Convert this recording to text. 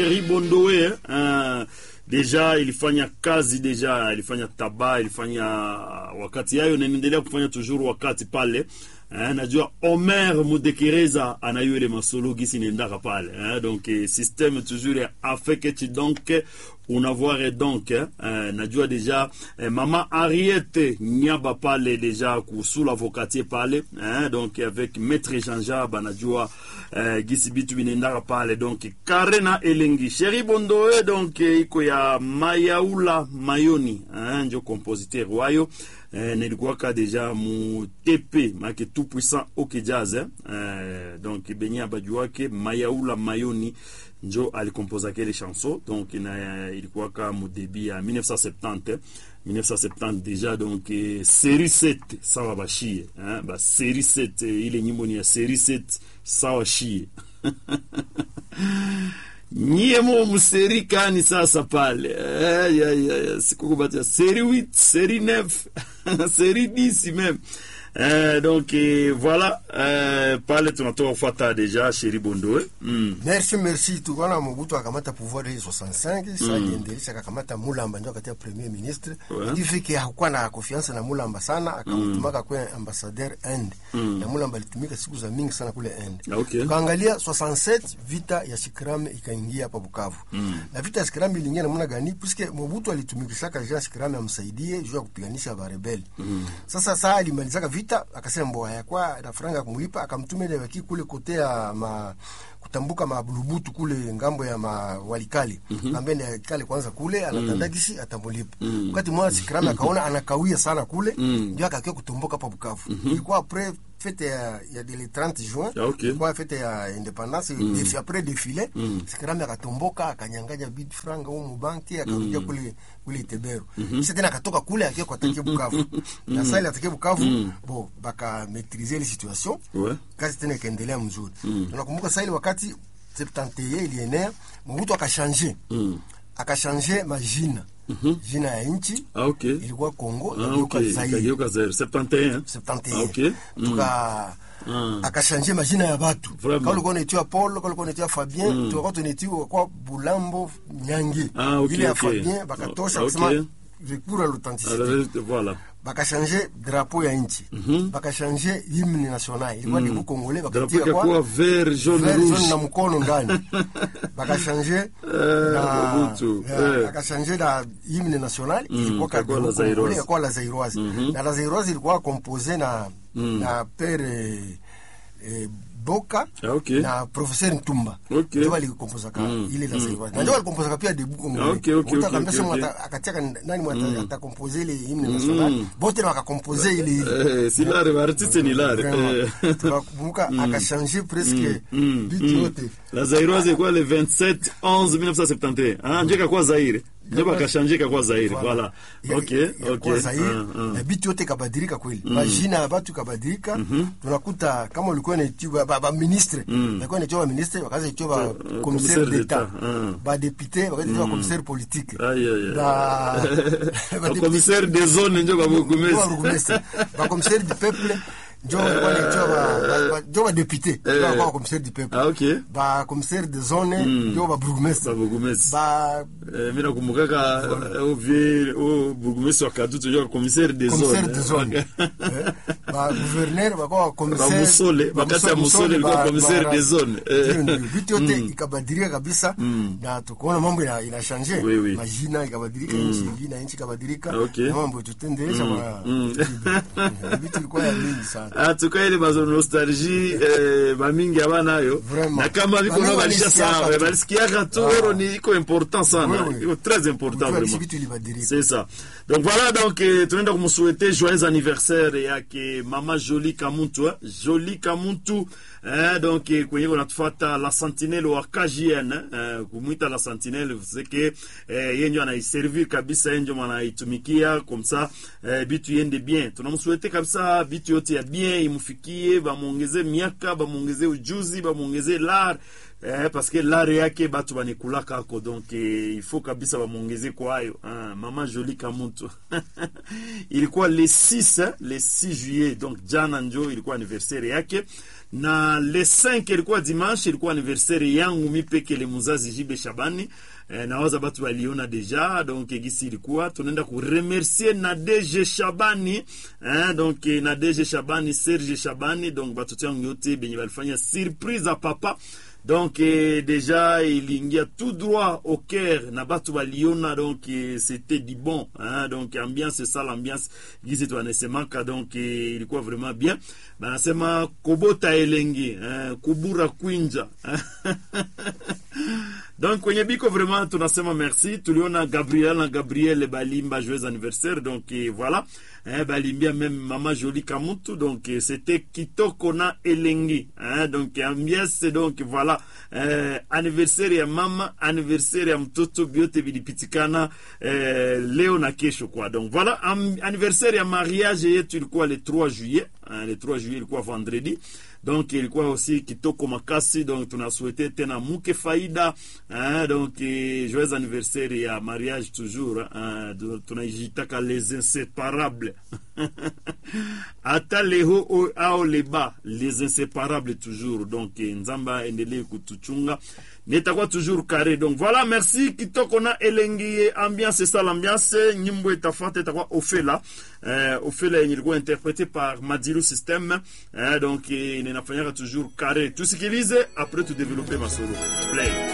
Ribondoe deja ilifanya kazi, deja ilifanya taba, ilifanya wakati yayo na inaendelea kufanya toujours wakati pale. Najua Omer Mudekereza anayo ile masolo gisi nendaka pale, donc système toujours affect donc unavoir donc najua deja mama Ariete Nyaba pale deja kusula l'avocatier pale, donc avec maître Jean-Jab najua gisi bitu binendaka pale, donc Karena Elengi Chéri Bondoe, donc iko ya Mayaula Mayoni ndio compositeur wayo. Nilikuwaka deja mu TP make tout puissant OK Jazz, donc benya bajuake Mayaula Mayoni njo alikompoza kele chanson, donc ilikuwaka mu début ya 1970 deja, donc série 7 sawa bashie, ba série 7 ile nyimbo ni ya série 7 sawa shie. Nyie mo museri kani sasa pale, sikukubatia série 8, série 9, série 10 même. Donc voilà, pale tunatoka kufuata deja Chéri Bondoe. Merci tukona Mobutu akamata pouvoir de 65 ça yendelisha akamata Mulamba ndio akatia premier ministre. Ifike hakuwa na confiance na Mulamba sana, akamtumaka kwa ambassadeur Inde. Na Mulamba alitumika siku za mingi sana kule Inde. Tukaangalia 67 vita ya Shikrame ikaingia hapa Bukavu. Na vita ya Shikrame iliingia namna gani? Puisque Mobutu alitumikisha kaja Shikrame amsaidie juu ya kupiganisha ba rebeli. Sasa saa alimalizaka vita akasema mboa yakwa na franga kumulipa, akamtumia ile waki kule kotea kutambuka mabulubutu kule ngambo ya Walikali. Ambene kale kwanza kule anatandakisi atamulipa. Wakati mwana Shikrame akaona anakawia sana kule, ndio akakia kutomboka hapa Bukavu. Ilikuwa après fête ya le 30 juin, kwa fête ya indépendance, après défilé, Shikrame akatomboka akanyanganya bid franga huko banki, akarudia kule Itebero. Sasa tena akatoka kule akiwa kwa take Bukavu. Na sasa ile atake Bukavu, baka maîtriser la situation. Kazi tena ikaendelea mzuri. Tunakumbuka sasa ile wakati 71 ilienea, Mobutu akashange majina. Jina ya nchi ilikuwa Kongo, ilikuwa Zaire 71. Akashange majina ya watu. Kwa ulikuwa unaitwa Paul, kwa ulikuwa unaitwa Fabien, tulikuwa tunaitwa kwa Bulambo Nyange. Ile ya Fabien bakatosha kusema recours à l'authenticité. Voilà. Bakashange drapeau ya nchi. Bakashange hymne national. Ilikuwa ni Congolais, bakatia kwa vert jaune rouge na mkono ndani. Bakashange bakashange la hymne national, ilikuwa kwa la Zairoise. Na la Zairoise ilikuwa composée na père Boka na professeur Ntumba. Ndio alikompoza ile la Zairoise. Na ndio alikompoza pia de Bukongo. Utakambia akataka nani mwata atakompoze ile hymne national. Bote wakakompoze ile si la artiste ni la. Tukakumbuka akachange presque bitu yote. La Zairoise kwa le 27/11/1971. Ndio kwa Zaire. Ndio bakashanje kwa Zaire. Voilà. Kwa Zaire na bitu yote kabadilika kweli. Majina ya watu kabadilika. Tunakuta kama ulikuwa na ba ministre, ulikuwa na ba ministre wakaanza kuitwa commissaire d'état. Ba député wakaanza kuitwa commissaire politique. Ba commissaire des zones ndio ba burgomestre. Ba commissaire du peuple ndio walikuwa ba député, kwa commissaire du peuple. Ba commissaire de zone ndio ba burgomestre. Mimi nakumbukaka au burgomestre wa Kadutu ndio commissaire des zones. Ba gouverneur kwa commissaire Musole, wakati ya Musole ilikuwa commissaire des zones. Vitu yote ikabadilika kabisa, na tukaona mambo ina changer. Majina ikabadilika, nchi ikabadilika, na mambo tutendeleza kwa vitu ilikuwa ya mingi sana. Tukae ile bazo nostalgie bamingi abanayo, na kama biko no balisha sana balisikia tu ni iko important sana, iko très important vraiment. C'est ça. Donc voilà, donc tunaenda kumsouhaiter joyeux anniversaire yake Mama Jolie Kamuntu, donc kwenye unatufuata la sentinelle wa KJN, kumuita la sentinelle, vous savez que yenjo anaiservir kabisa, yenjo anaitumikia comme ça, bitu yende bien. Tunamsouhaiter kabisa bitu yote ya bien imufikie, bamuongeze miaka, bamuongeze ujuzi, bamuongeze l'art, parce que l'art yake batu banikulaka ako, donc il faut kabisa bamuongeze kwa hayo. Mama Jolie Kamuntu ilikuwa le 6 juillet, donc jana njo ilikuwa anniversaire yake. na le 5 ilikuwa dimanche, ilikuwa anniversaire yangu mi peke le muzazi Jibe Shabani. Nawaza batu waliona deja, donc gisi ilikuwa tunaenda ku remercier na DG Shabani, donc na DG Shabani, Serge Shabani, donc batu tangu yote benye walifanya surprise à papa. Donc déjà il ingia tout droit au cœur na batu waliona, donc c'était du bon, donc ambiance ça, l'ambiance gisi tu anasemaka, donc ilikuwa vraiment bien. Banasema kobota elengi, kubura kwinja. Donc kwenye biko vraiment tunasema merci. Tuliona Gabriel Balimba joyeux anniversaire, donc voilà, balimbia même Mama Jolie Kamutu, donc c'était kitoko na elengi, donc ambiance, donc voilà, anniversaire ya mama, anniversaire ya mtoto, biote bilipitikana leo na kesho kwa. Donc voilà, anniversaire ya mariage yetu ilikuwa le 3 juillet, le 3 juillet ilikuwa vendredi. Donc ilikuwa aussi kitoko makasi, donc tunasouhaiter tena muke faida, donc joyeux anniversaire ya mariage toujours, tunajitaka les inséparables. Ata leho au leba, les inséparables toujours. Donc nzamba endelee kutuchunga, netakuwa toujours carré. Donc voilà, merci kitoko na elengi, ambiance ça, l'ambiance nyimbo itafata itakuwa Ofela. Ofela yenye ilikuwa interprété par Madilu System, donc inafanyaka toujours carré. Tusikilize après tu développer masolo. Play.